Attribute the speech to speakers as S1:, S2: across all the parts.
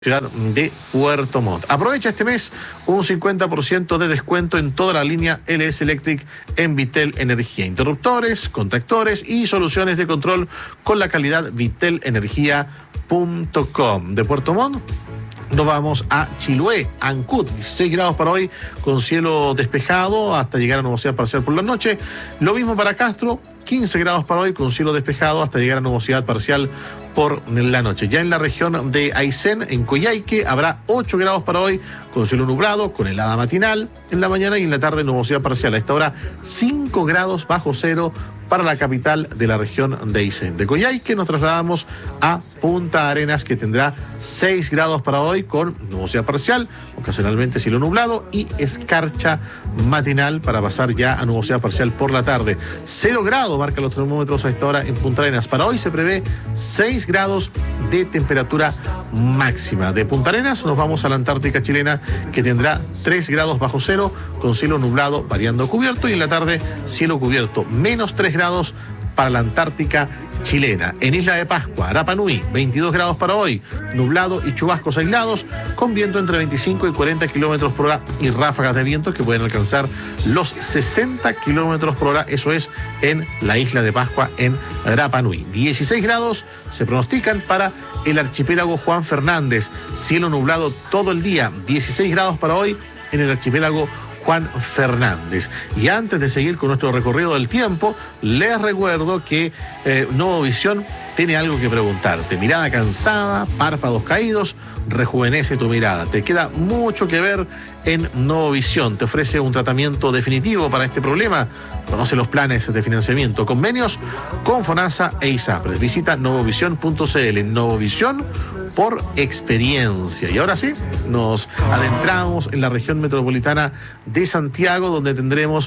S1: ciudad de Puerto Montt. Aprovecha este mes un 50% de descuento en toda la línea LS Electric en Vitel Energía. Interruptores, contactores y soluciones de control con la calidad vitelenergia.com. De Puerto Montt nos vamos a Chiloé, Ancud, 16 grados para hoy con cielo despejado hasta llegar a nubosidad parcial por la noche. Lo mismo para Castro, 15 grados para hoy con cielo despejado hasta llegar a nubosidad parcial por la noche. Ya en la región de Aysén, en Coyhaique, habrá 8 grados para hoy con cielo nublado, con helada matinal en la mañana y en la tarde nubosidad parcial. A esta hora 5 grados bajo cero para la capital de la región de Aysén. De Coyhaique nos trasladamos a Punta Arenas, que tendrá 6 grados para hoy con nubosidad parcial, ocasionalmente cielo nublado y escarcha matinal para pasar ya a nubosidad parcial por la tarde. 0 grados marca los termómetros a esta hora en Punta Arenas. Para hoy se prevé 6 grados de temperatura máxima. De Punta Arenas nos vamos a la Antártica chilena, que tendrá 3 grados bajo cero con cielo nublado variando cubierto, y en la tarde cielo cubierto, menos 3 grados para la Antártica chilena. En Isla de Pascua, Rapa Nui, 22 grados para hoy, nublado y chubascos aislados, con viento entre 25 y 40 kilómetros por hora y ráfagas de vientos que pueden alcanzar los 60 kilómetros por hora. Eso es en la Isla de Pascua, en Rapa Nui. 16 grados se pronostican para el archipiélago Juan Fernández, cielo nublado todo el día. 16 grados para hoy en el archipiélago Juan Fernández. Y antes de seguir con nuestro recorrido del tiempo, les recuerdo que Novovisión tiene algo que preguntarte. Mirada cansada, párpados caídos, rejuvenece tu mirada. Te queda mucho que ver en Novovisión. Te ofrece un tratamiento definitivo para este problema. Conoce los planes de financiamiento, convenios con FONASA e ISAPRES. Visita novovision.cl. Novovisión por experiencia. Y ahora sí, nos adentramos en la región metropolitana de Santiago, donde tendremos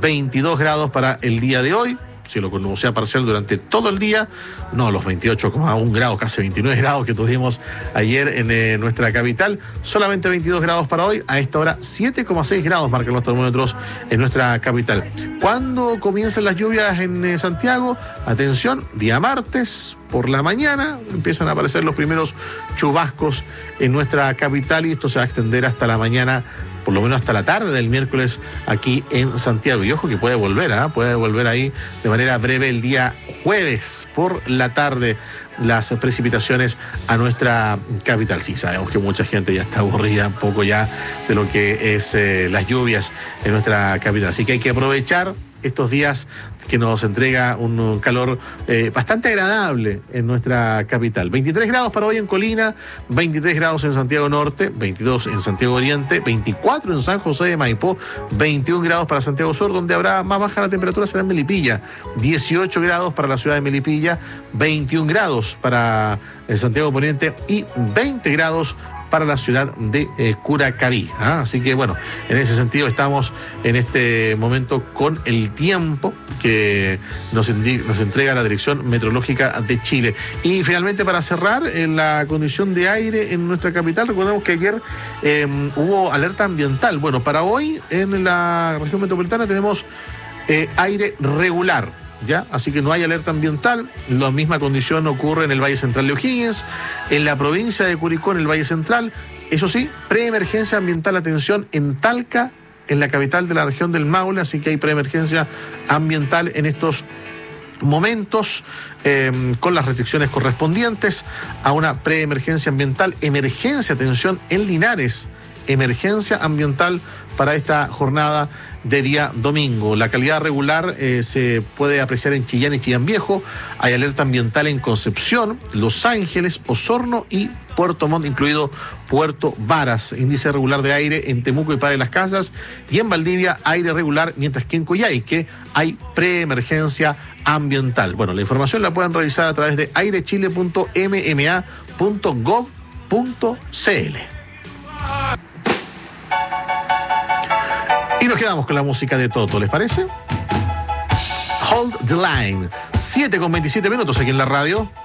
S1: 22 grados para el día de hoy. Cielo con nubosidad parcial durante todo el día, no los 28,1 grados, casi 29 grados que tuvimos ayer en nuestra capital, solamente 22 grados para hoy. A esta hora 7,6 grados marcan los termómetros en nuestra capital. ¿Cuándo comienzan las lluvias en Santiago? Atención, día martes por la mañana empiezan a aparecer los primeros chubascos en nuestra capital, y esto se va a extender hasta la mañana, por lo menos hasta la tarde del miércoles aquí en Santiago. Y ojo que puede volver ahí de manera breve el día jueves por la tarde las precipitaciones a nuestra capital. Sí, sabemos que mucha gente ya está aburrida un poco ya de lo que es las lluvias en nuestra capital. Así que hay que aprovechar estos días que nos entrega un calor bastante agradable en nuestra capital. 23 grados para hoy en Colina, 23 grados en Santiago Norte, 22 en Santiago Oriente, 24 en San José de Maipó, 21 grados para Santiago Sur, donde habrá más baja la temperatura será en Melipilla, 18 grados para la ciudad de Melipilla, 21 grados para Santiago Poniente y 20 grados para la ciudad de Curacaví. Así que bueno, en ese sentido estamos en este momento con el tiempo que nos entrega la Dirección Meteorológica de Chile. Y finalmente, para cerrar, en la condición de aire en nuestra capital, recordemos que ayer hubo alerta ambiental. Bueno, para hoy en la región metropolitana tenemos aire regular, ¿ya? Así que no hay alerta ambiental. La misma condición ocurre en el Valle Central de O'Higgins, en la provincia de Curicó, en el Valle Central. Eso sí, preemergencia ambiental, atención, en Talca, en la capital de la región del Maule, así que hay preemergencia ambiental en estos momentos, con las restricciones correspondientes a una preemergencia ambiental. Emergencia, atención, en Linares, emergencia ambiental para esta jornada de día domingo. La calidad regular se puede apreciar en Chillán y Chillán Viejo. Hay alerta ambiental en Concepción, Los Ángeles, Osorno y Puerto Montt, incluido Puerto Varas. Índice regular de aire en Temuco y Padre Las Casas, y en Valdivia aire regular, mientras que en Coyhaique hay preemergencia ambiental. Bueno, la información la pueden revisar a través de airechile.mma.gov.cl. Y nos quedamos con la música de Toto, ¿les parece? Hold the Line. 7:27 aquí en la radio.